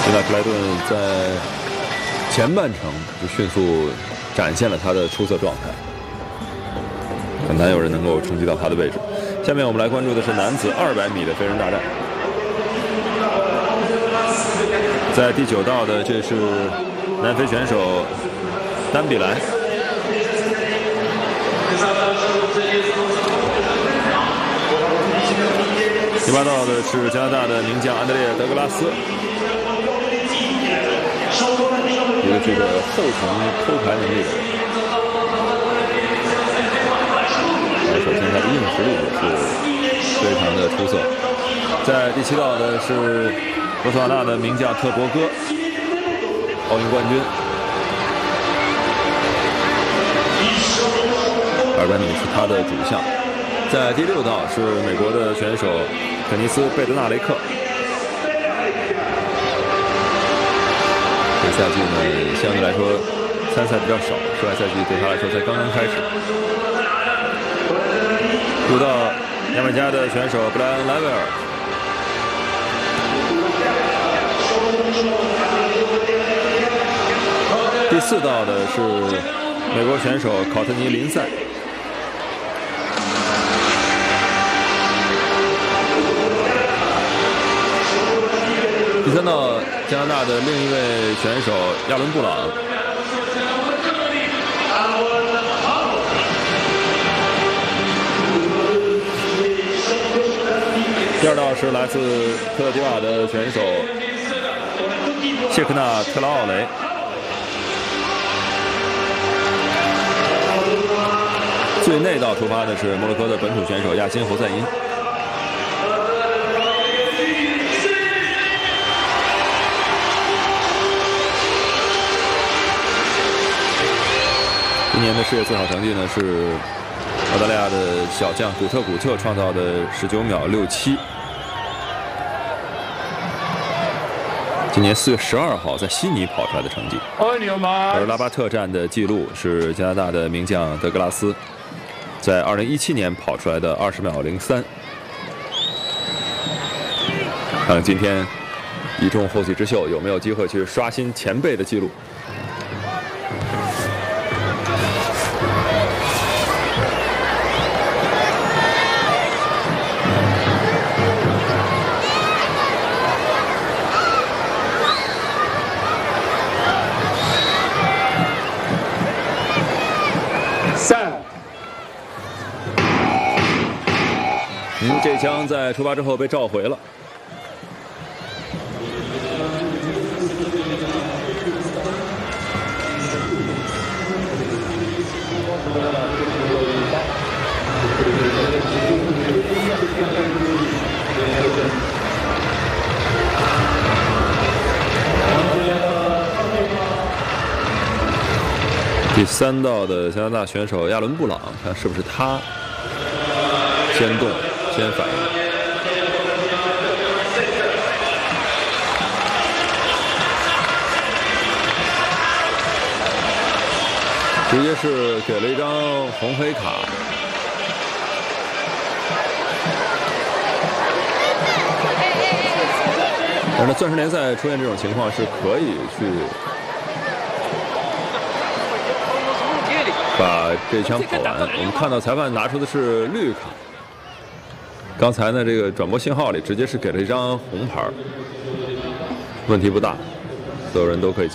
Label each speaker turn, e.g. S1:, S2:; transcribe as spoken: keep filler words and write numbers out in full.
S1: 现在克莱顿在前半程就迅速展现了他的出色状态，很难有人能够冲击到他的位置。下面我们来关注的是男子二百米的飞人大战。在第九道的，这是南非选手丹比莱。第八道的是加拿大的名将安德烈·德格拉斯，一个具备后程偷排能力的人。首先，他的硬实力也是非常的出色。在第七道的是博茨瓦纳的名将特博戈，奥运冠军。二百米是他的主项。在第六道是美国的选手肯尼斯·贝德纳雷克。这赛季呢，相对来说参赛比较少，室外赛季对他来说才刚刚开始。入到牙买加的选手布莱恩·莱维尔。第四道的是美国选手考特尼·林塞。第三道，加拿大的另一位选手亚伦·布朗。第二道是来自科特迪瓦的选手谢克纳特拉奥雷。最内道出发的是摩洛哥的本土选手亚辛侯赛因。今年的世界最好成绩呢是澳大利亚的小将古特古特创造的十九秒六七。今年四月十二号在悉尼跑出来的成绩。而拉巴特站的记录是加拿大的名将德格拉斯在二零一七年跑出来的二十秒零三。看看今天一众后起之秀有没有机会去刷新前辈的记录。嗯，这枪在出发之后被召回了。第三道的加拿大选手亚伦·布朗，看是不是他先动先反应。直接是给了一张红黑卡。但是呢，钻石联赛出现这种情况是可以去把这枪跑完。我们看到裁判拿出的是绿卡，刚才呢这个转播信号里直接是给了一张红牌，问题不大，所有人都可以。